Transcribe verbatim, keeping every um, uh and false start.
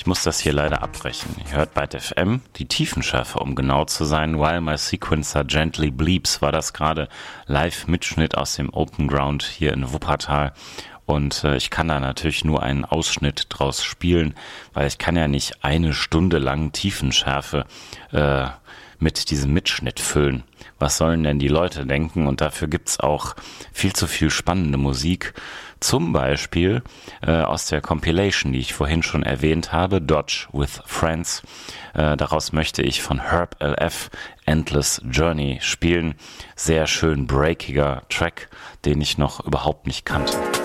Ich muss das hier leider abbrechen. Ihr hört Byte F M, die Tiefenschärfe, um genau zu sein. While My Sequencer Gently Bleeps war das gerade Live-Mitschnitt aus dem Open Ground hier in Wuppertal. Und äh, ich kann da natürlich nur einen Ausschnitt draus spielen, weil ich kann ja nicht eine Stunde lang Tiefenschärfe äh, mit diesem Mitschnitt füllen. Was sollen denn die Leute denken? Und dafür gibt's auch viel zu viel spannende Musik. Zum Beispiel äh, aus der Compilation, die ich vorhin schon erwähnt habe, Dodge with Friends. Äh, daraus möchte ich von Herb L F Endless Journey spielen. Sehr schön breakiger Track, den ich noch überhaupt nicht kannte.